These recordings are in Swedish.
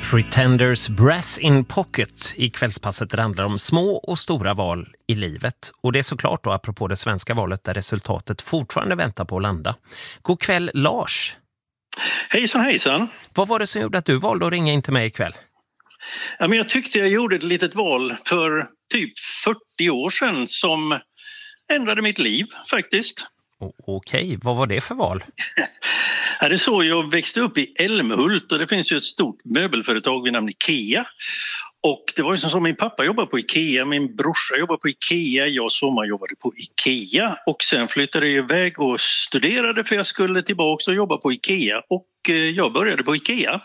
Pretenders Brass in Pocket i kvällspasset handlar om små och stora val i livet. Och det är såklart då apropå det svenska valet där resultatet fortfarande väntar på att landa. God kväll Lars! Hejsan hejsan! Vad var det som gjorde att du valde att ringa in till mig ikväll? Ja, men jag tyckte jag gjorde ett litet val för typ 40 år sedan som ändrade mitt liv faktiskt. Okej, vad var det för val? Ja, det är så jag växte upp i Älmhult och det finns ju ett stort möbelföretag vid namn Ikea. Och det var ju som min pappa jobbade på Ikea, min brorsa jobbade på Ikea, jag sommarjobbade på Ikea. Och sen flyttade jag iväg och studerade för jag skulle tillbaka och jobba på Ikea. Och jag började på Ikea.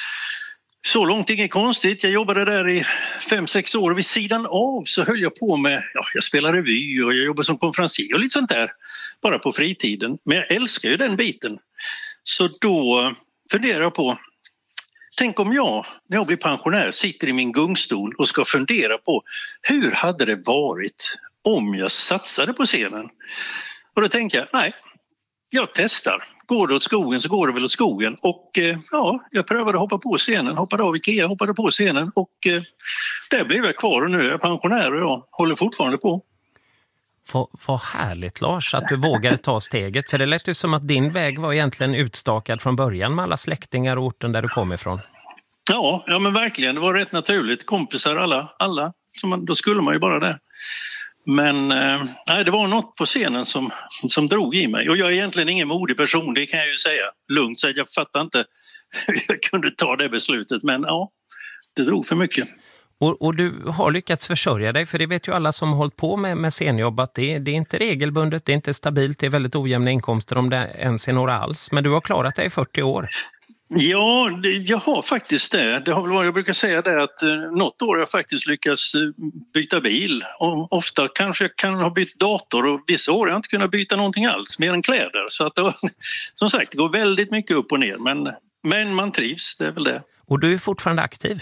Så långt inget konstigt. Jag jobbade där i 5-6 år och vid sidan av så höll jag på med, jag spelade revy och jag jobbade som konferencier och lite sånt där. Bara på fritiden. Men jag älskar ju den biten. Så då funderar jag på, tänk om jag när jag blir pensionär sitter i min gungstol och ska fundera på hur hade det varit om jag satsade på scenen? Och då tänker jag, nej, jag testar. Går det åt skogen så går det väl åt skogen. Och jag prövade hoppa på scenen, hoppade av Ikea, hoppade på scenen och där blev jag kvar och nu är jag pensionär och jag håller fortfarande på. Vad härligt Lars att du vågade ta steget. För det lät ju som att din väg var egentligen utstakad från början med alla släktingar och orten där du kom ifrån. Ja men verkligen. Det var rätt naturligt. Kompisar alla. Då skulle man ju bara det. Men det var något på scenen som drog i mig. Och jag är egentligen ingen modig person, det kan jag ju säga lugnt. Så jag fattar inte hur jag kunde ta det beslutet. Men det drog för mycket. Och du har lyckats försörja dig, för det vet ju alla som har hållit på med scenjobb att det är inte regelbundet, det är inte stabilt, det är väldigt ojämna inkomster om det ens är några alls. Men du har klarat dig i 40 år. Ja, jag har faktiskt det. Det har väl varit, jag brukar säga det att något år har jag faktiskt lyckats byta bil. Och ofta kanske jag kan ha bytt dator och vissa år har jag inte kunnat byta någonting alls, mer än kläder. Så att det, som sagt, det går väldigt mycket upp och ner. Men man trivs, det är väl det. Och du är fortfarande aktiv?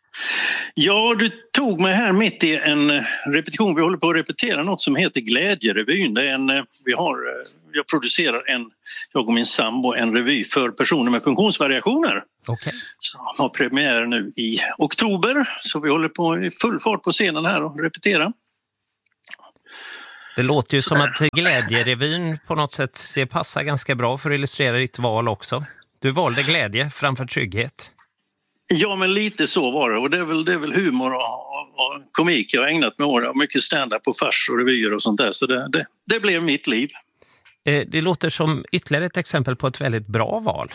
Ja, du tog mig här mitt i en repetition. Vi håller på att repetera något som heter Glädjerevyn. Det är jag producerar jag och min sambo en revy för personer med funktionsvariationer. Okay. Som har premiär nu i oktober. Så vi håller på i full fart på scenen här och repetera. Det låter ju som att Glädjerevyn på något sätt passar ganska bra för att illustrera ditt val också. Du valde glädje framför trygghet. Ja, men lite så var det. Och det är väl humor och komik jag har ägnat mig åt. Mycket stand-up och fars och revyer och sånt där. Så det blev mitt liv. Det låter som ytterligare ett exempel på ett väldigt bra val.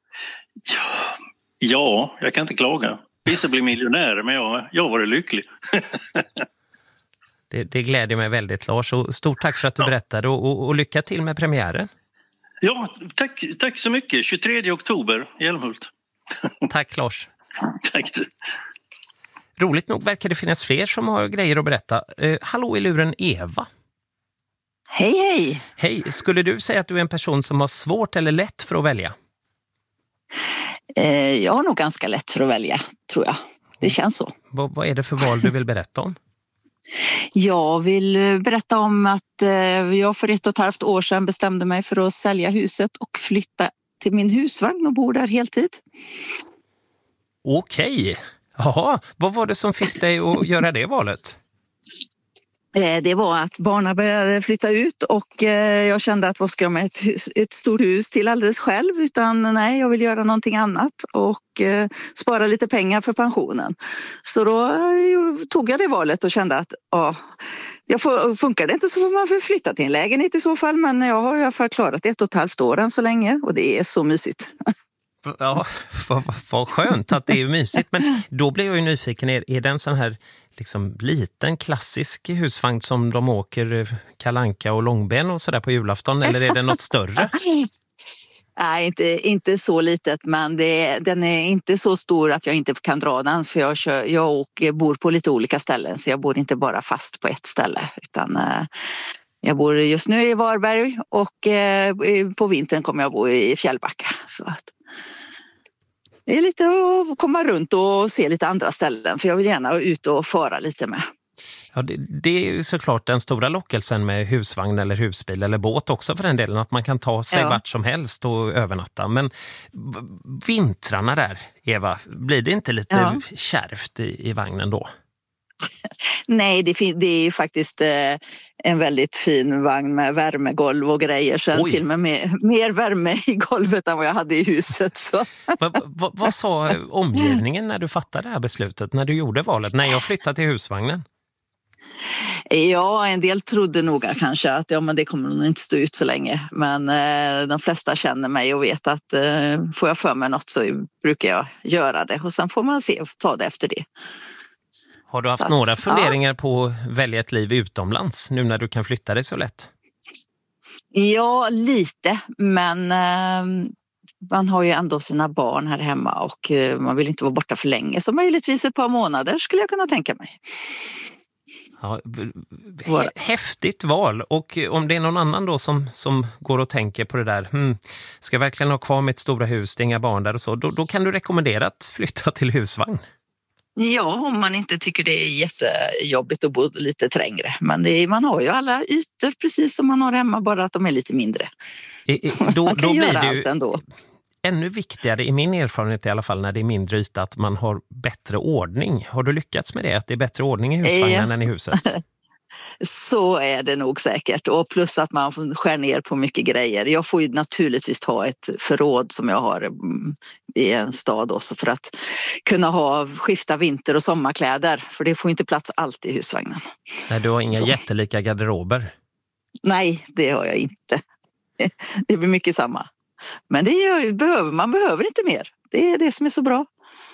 Ja, jag kan inte klaga. Vissa blir miljonärer, men jag var lycklig. Det gläder mig väldigt, Lars. Och stort tack för att du berättade och lycka till med premiären. Ja, tack så mycket. 23 oktober i Älmhult. Tack, Lars. Tack du. Roligt nog verkar det finnas fler som har grejer att berätta. Hallå i luren, Eva. Hej. Hej, skulle du säga att du är en person som har svårt eller lätt för att välja? Jag har nog ganska lätt för att välja, tror jag. Det känns så. Vad är det för val du vill berätta om? Jag vill berätta om att jag för 1,5 år sedan bestämde mig för att sälja huset och flytta till min husvagn och bo där heltid. Okej. Jaha, vad var det som fick dig att göra det valet? Det var att barnen började flytta ut och jag kände att vad ska jag med ett stort hus till alldeles själv, utan nej, jag vill göra någonting annat och spara lite pengar för pensionen. Så då tog jag det valet och kände att funkar det inte så får man flytta till en lägenhet i så fall, men jag har i alla fall klarat 1,5 år än så länge och det är så mysigt. Ja, vad skönt att det är mysigt, men då blir jag ju nyfiken, är det en sån här liksom liten klassisk husvagn som de åker Kalle Anka och Långben och sådär på julafton, eller är det något större? Nej, inte så litet, men den är inte så stor att jag inte kan dra den, för jag bor på lite olika ställen, så jag bor inte bara fast på ett ställe, utan jag bor just nu i Varberg och på vintern kommer jag bo i Fjällbacka, så att det är lite att komma runt och se lite andra ställen, för jag vill gärna ut och fara lite med. Ja, det är ju såklart den stora lockelsen med husvagn eller husbil eller båt också för den delen, att man kan ta sig vart som helst och övernatta. Men vintrarna där, Eva, blir det inte lite kärvt i vagnen då? Nej, det är ju faktiskt en väldigt fin vagn med värmegolv och grejer. Sen till och med mer värme i golvet än vad jag hade i huset. Så. Vad sa omgivningen när du fattade det här beslutet, när du gjorde valet? Nej, jag flyttade till husvagnen. Ja, en del trodde nog kanske att men det kommer nog inte stå ut så länge. Men de flesta känner mig och vet att får jag för mig något så brukar jag göra det. Och sen får man ta det efter det. Har du haft några funderingar på att välja ett liv utomlands nu när du kan flytta dig så lätt? Ja, lite. Men man har ju ändå sina barn här hemma och man vill inte vara borta för länge. Så möjligtvis ett par månader skulle jag kunna tänka mig. Ja, häftigt val. Och om det är någon annan då som går och tänker på det där, ska jag verkligen ha kvar mitt stora hus, det är inga barn där och så, då kan du rekommendera att flytta till husvagn. Ja, om man inte tycker det är jättejobbigt att bo lite trängre. Men man har ju alla ytor precis som man har hemma, bara att de är lite mindre. Man kan göra allt ändå. Ännu viktigare i min erfarenhet i alla fall när det är mindre yta att man har bättre ordning. Har du lyckats med det? Att det är bättre ordning i husvagnen än i huset? Så är det nog säkert. Och plus att man skär ner på mycket grejer. Jag får ju naturligtvis ta ett förråd som jag har i en stad också för att kunna skifta vinter- och sommarkläder. För det får inte plats allt i husvagnen. Nej, du har inga jättelika garderober? Nej, det har jag inte. Det blir mycket samma. Men man behöver inte mer. Det är det som är så bra.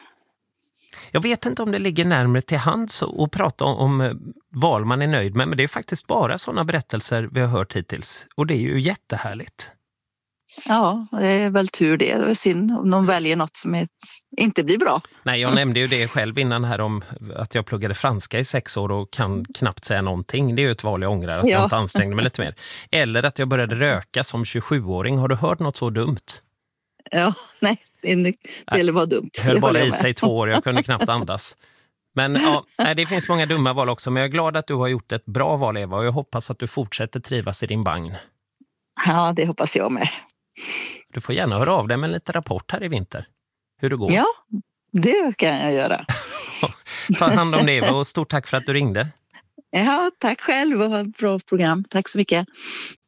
Jag vet inte om det ligger närmare till hands att prata om val man är nöjd med. Men det är faktiskt bara sådana berättelser vi har hört hittills. Och det är ju jättehärligt. Ja, det är väl tur det. Det är synd om de väljer något som inte blir bra. Nej, jag nämnde ju det själv innan här om att jag pluggade franska i 6 år och kan knappt säga någonting. Det är ju ett val jag ångrar, att jag inte ansträngde mig lite mer. Eller att jag började röka som 27-åring. Har du hört något så dumt? Ja, nej, det var dumt. Jag höll bara i sig 2 år, jag kunde knappt andas. Men det finns många dumma val också. Men jag är glad att du har gjort ett bra val, Eva. Och jag hoppas att du fortsätter trivas i din vagn. Ja, det hoppas jag med. Du får gärna höra av dig med en liten rapport här i vinter. Hur det går. Ja, det kan jag göra. Ta hand om det, Eva, och stort tack för att du ringde. Ja, tack själv. Det var ett bra program. Tack så mycket.